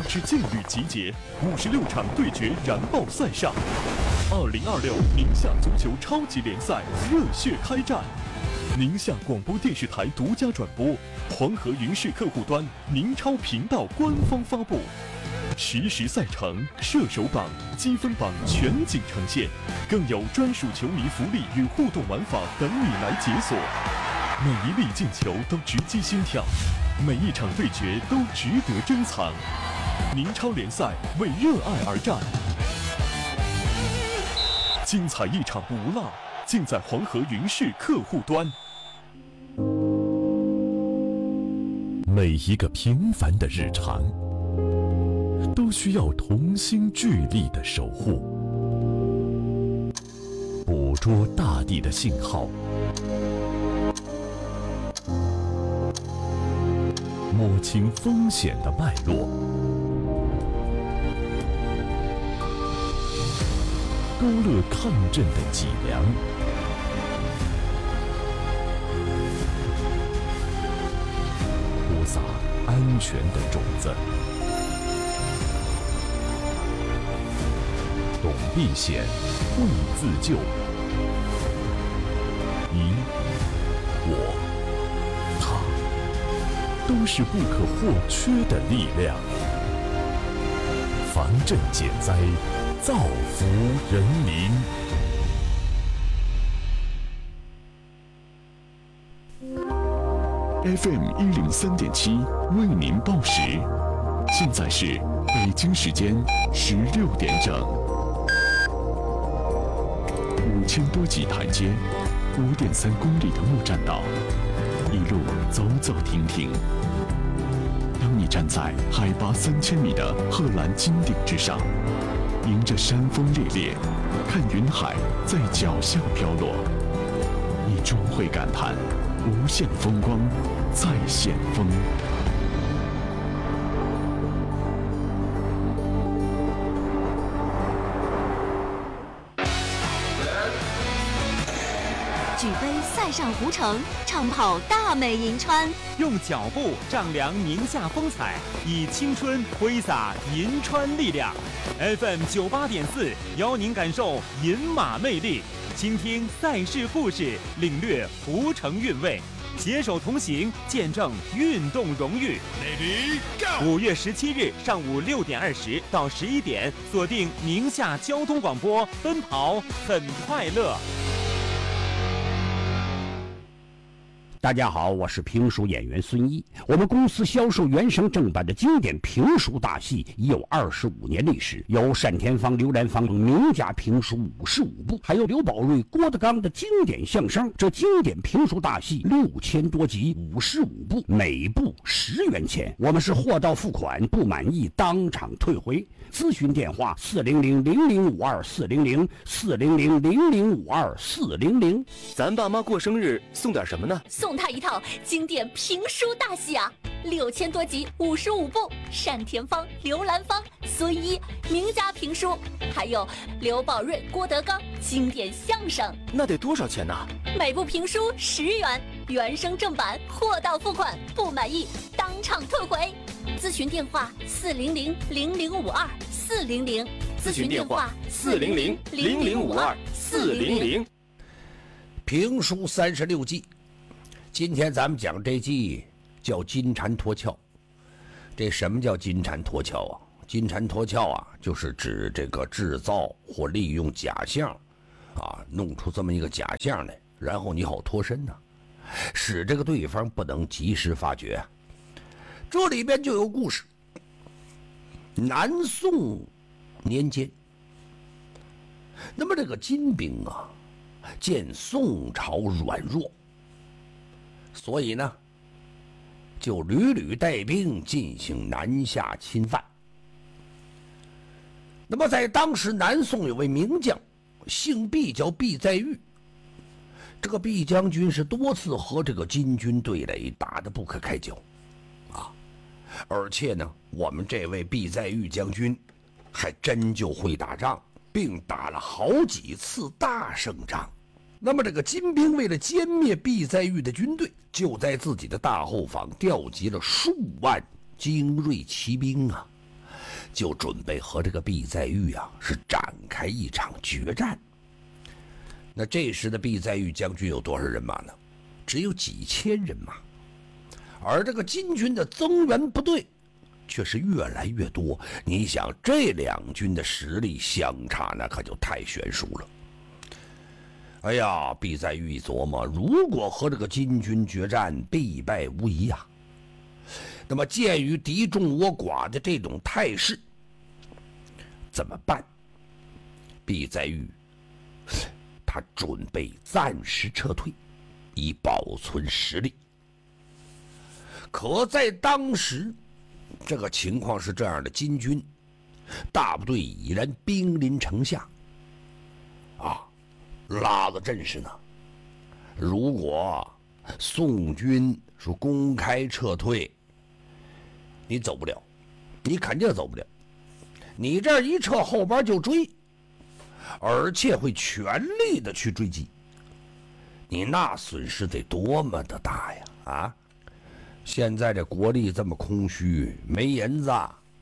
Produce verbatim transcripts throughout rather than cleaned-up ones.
之劲旅集结，五十六场对决燃爆赛上。二零二六宁夏足球超级联赛热血开战，宁夏广播电视台独家转播，黄河云视客户端、宁超频道官方发布。实时赛程、射手榜、积分榜全景呈现，更有专属球迷福利与互动玩法等你来解锁。每一粒进球都直击心跳，每一场对决都值得珍藏。宁超联赛为热爱而战，精彩一场不落，尽在黄河云视客户端。每一个平凡的日常，都需要同心聚力的守护，捕捉大地的信号，摸清风险的脉络，勾勒抗震的脊梁，播撒安全的种子。懂避险，会自救。你、我、他，都是不可或缺的力量。防震减灾，造福人民。F M 一零三点七为您报时，现在是北京时间十六点整。五千多级台阶，五点三公里的木栈道，一路走走停停。当你站在海拔三千米的贺兰金顶之上，迎着山风烈烈，看云海在脚下飘落，你终会感叹：无限风光在险峰。 举杯塞上湖城，畅跑大美银川， 用脚步丈量宁夏风采，以青春挥洒银川力量。F M 九八点四，邀您感受银马魅力，倾听赛事故事，领略湖城韵味，携手同行，见证运动荣誉。五月十七日上午六点二十到十一点，锁定宁夏交通广播，奔跑很快乐。 大家好，我是评书演员孙一。我们公司销售原声正版的经典评书大戏已有二十五年历史，有单田芳、刘兰芳等名家评书五十五部，还有刘宝瑞、郭德纲的经典相声。这经典评书大戏六千多集，五十五部，每部十元钱。我们是货到付款，不满意当场退回。咨询电话：四零零零零五二四零零四零零零零五二四零零。 咱爸妈过生日送点什么呢？ 送他一套经典评书大戏啊，六千多集，五十五部，单田芳、刘兰芳、孙一名家评书，还有刘宝瑞、郭德纲经典相声。 那得多少钱呢？ 每部评书十元，原声正版，货到付款，不满意当场退回。咨询电话：四零零零零五二四零零。 咨询电话：四零零零零五二四零零。 评书三十六计。今天咱们讲这计叫金蝉脱壳。这什么叫金蝉脱壳啊？金蝉脱壳啊，就是指这个制造或利用假象啊，弄出这么一个假象来，然后你好脱身呢、啊，使这个对方不能及时发觉。这里边就有故事。南宋年间，那么这个金兵啊，见宋朝软弱，所以呢，就屡屡带兵进行南下侵犯。那么在当时，南宋有位名将，姓毕，叫毕在玉。这个毕将军是多次和这个金军对垒，打得不可开交啊！而且呢，我们这位毕在玉将军还真就会打仗，并打了好几次大胜仗。那么这个金兵为了歼灭毕在玉的军队，就在自己的大后方调集了数万精锐骑兵啊， 就准备和这个毕再玉啊是展开一场决战。那这时的毕再玉将军有多少人马呢？只有几千人马，而这个金军的增援部队却是越来越多。你想，这两军的实力相差那可就太悬殊了。哎呀，毕再玉一琢磨，如果和这个金军决战，必败无疑啊。那么鉴于敌众我寡的这种态势，怎么办？毕再玉他准备暂时撤退，以保存实力。可在当时，这个情况是这样的：金军大部队已然兵临城下，啊，拉着阵势呢。如果宋军说公开撤退，你走不了，你肯定走不了。你这一撤，后边就追，而且会全力的去追击。你那损失得多么的大呀！啊！现在这国力这么空虚，没银子，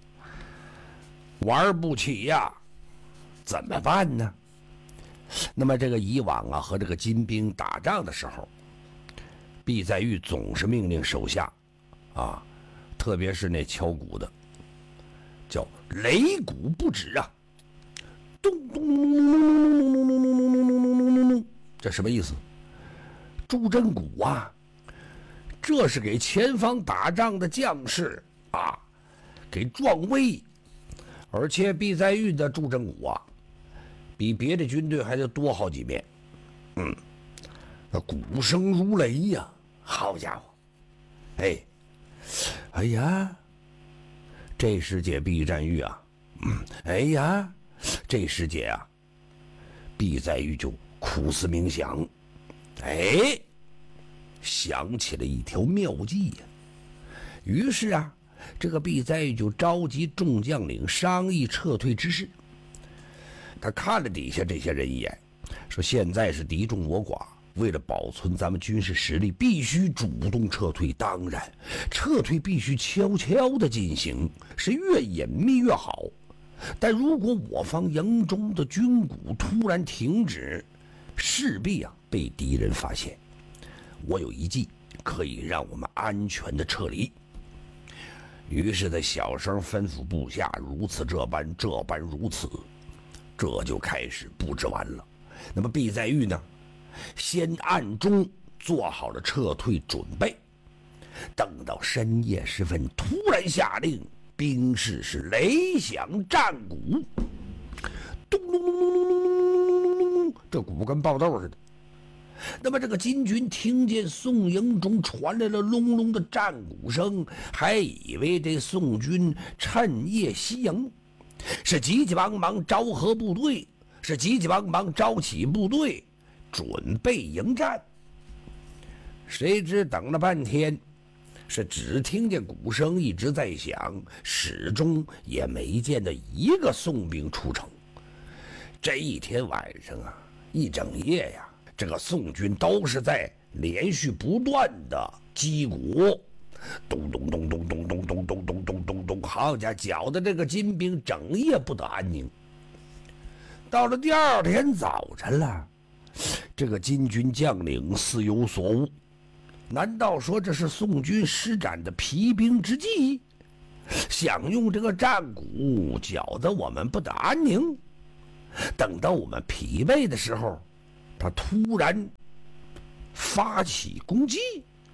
玩不起呀，怎么办呢？那么这个以往啊，和这个金兵打仗的时候，毕再玉总是命令手下，啊，特别是那敲鼓的，叫擂鼓不止啊，咚咚咚咚咚咚咚咚咚咚咚咚，这什么意思？助阵鼓啊！这是给前方打仗的将士啊，给壮威。而且毕再玉的助阵鼓啊，比别的军队还得多好几遍。嗯，那鼓声如雷呀、啊，好家伙！哎，哎呀，这时节毕占玉啊，嗯，哎呀，这时节啊，毕再玉就苦思冥想，哎。想起了一条妙计呀、啊，于是啊，这个毕再玉就召集众将领商议撤退之事。他看了底下这些人一眼，说：“现在是敌众我寡，为了保存咱们军事实力，必须主动撤退。当然，撤退必须悄悄地进行，是越隐秘越好。但如果我方营中的军鼓突然停止，势必啊被敌人发现。我有一计，可以让我们安全的撤离。”于是他小声吩咐部下，如此这般，这般如此，这就开始布置完了。那么毕再玉呢，先暗中做好了撤退准备，等到深夜时分，突然下令，兵士是雷响战鼓，咚咚咚咚咚咚咚咚，这鼓跟爆豆似的。那么这个金军听见宋营中传来了隆隆的战鼓声，还以为这宋军趁夜西营，是急急忙忙召合部队，是急急忙忙召起部队，准备迎战。谁知等了半天，是只听见鼓声一直在响，始终也没见到一个宋兵出城。这一天晚上啊，一整夜呀，这个宋军都是在连续不断的击鼓，咚咚咚咚咚咚咚咚咚咚咚咚，好家伙，搅得这个金兵整夜不得安宁。到了第二天早晨了，这个金军将领似有所悟，难道说这是宋军施展的疲兵之计，想用这个战鼓搅得我们不得安宁？等到我们疲惫的时候，他突然发起攻击。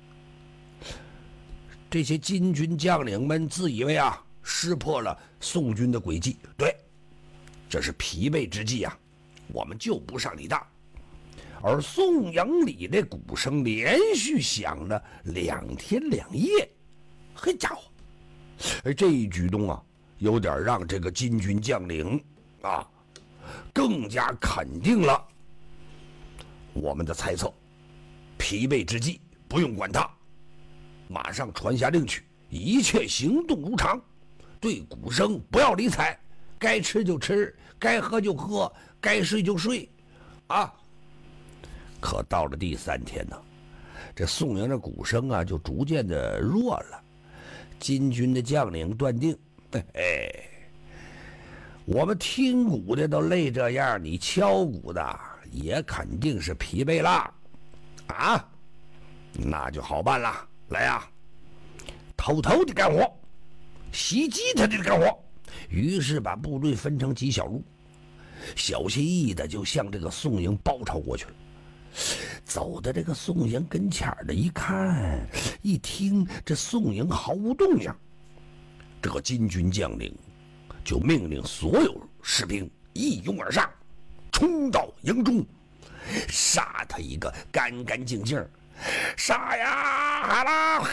这些金军将领们自以为啊识破了宋军的诡计，对，这是疲惫之计啊，我们就不上理大。而宋营里的鼓声连续响了两天两夜，嘿家伙，这一举动啊，有点让这个金军将领啊更加肯定了我们的猜测，疲惫之计不用管他，马上传下令去，一切行动如常，对鼓声不要理睬，该吃就吃，该喝就喝，该睡就睡啊。可到了第三天呢，这宋营的鼓声啊就逐渐的弱了。金军的将领断定，哎， 我们听鼓的都累这样，你敲鼓的也肯定是疲惫了啊！那就好办了，来呀、啊，偷偷的干活，袭击他的干活。于是把部队分成几小路，小心翼翼的就向这个宋营包抄过去了。走到这个宋营跟前的一看一听，这宋营毫无动静，这个金军将领就命令所有士兵一拥而上，冲到营中，杀他一个干干净净，杀呀！好啦，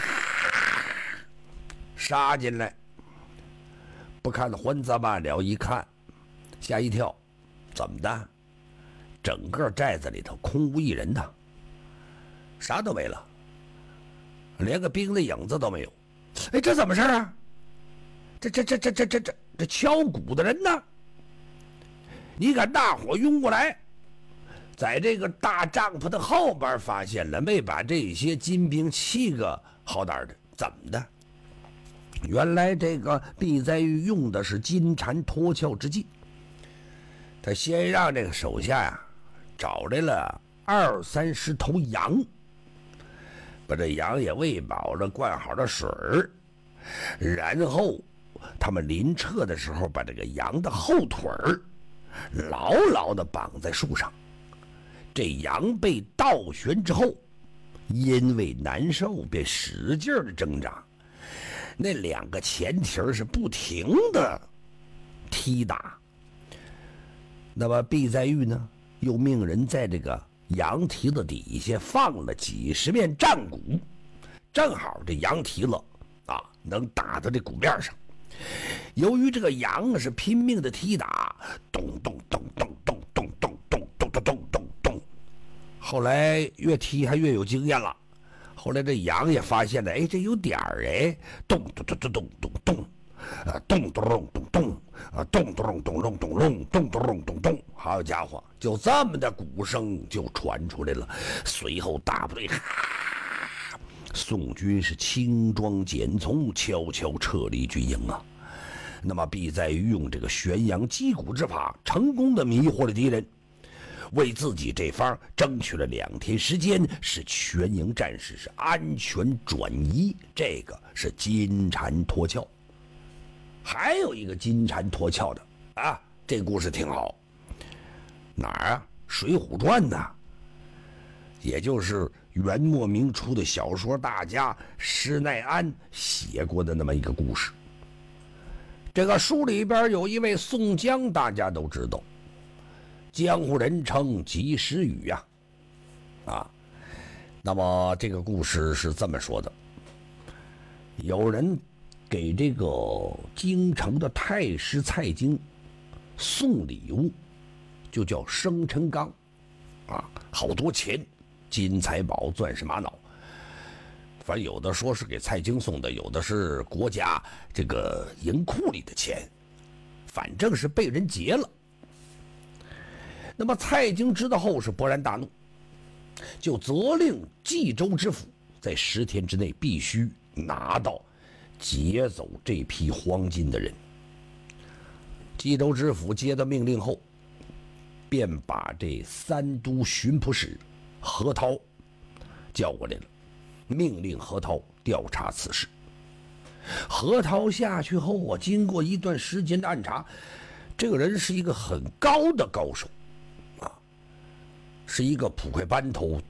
杀进来，不看还则罢了，一看吓一跳，怎么的？整个寨子里头空无一人呐，啥都没了，连个兵的影子都没有。哎，这怎么事啊？这这这这这这这这敲鼓的人呢？你看大伙拥过来，在这个大帐篷的后边发现了，没把这些金兵气个好歹的，怎么的？原来这个毕在玉用的是金蝉脱壳之计，他先让这个手下呀、啊、找来了二三十头羊，把这羊也喂饱了，灌好了水儿，然后他们临撤的时候，把这个羊的后腿儿牢牢地绑在树上。这羊被倒悬之后，因为难受，便使劲的挣扎。那两个前蹄是不停的踢打。那么毕在玉呢，又命人在这个羊蹄子底下放了几十面战鼓，正好这羊蹄子啊能打到这鼓面上。由于这个羊是拼命的踢打，咚咚咚咚咚咚咚咚咚咚咚咚咚，后来越踢还越有经验了。后来这羊也发现了，哎，这有点儿哎，咚咚咚咚咚咚咚，啊，咚咚咚咚咚，啊，咚咚咚咚咚咚咚，咚咚咚咚咚，好家伙，就这么的鼓声就传出来了。随后大部队，哈，宋军是轻装简从，悄悄撤离军营啊。那么必在于用这个玄阳击鼓之法，成功的迷惑了敌人，为自己这方争取了两天时间，使全营战士是安全转移。这个是金蝉脱壳。还有一个金蝉脱壳的啊，这故事挺好。哪儿啊？《水浒传》呐，也就是元末明初的小说大家施耐庵写过的那么一个故事。这个书里边有一位宋江，大家都知道，江湖人称及时雨呀、啊，啊，那么这个故事是这么说的：有人给这个京城的太师蔡京送礼物，就叫生辰纲，啊，好多钱，金财宝、钻石、玛瑙。反正有的说是给蔡京送的，有的是国家这个银库里的钱，反正是被人劫了。那么蔡京知道后是勃然大怒，就责令冀州知府在十天之内必须拿到劫走这批黄金的人。冀州知府接到命令后，便把这三都巡捕使何涛叫过来了，命令何涛调查此事。何涛下去后啊，经过一段时间的暗查，这个人是一个很高的高手啊，是一个扑克班头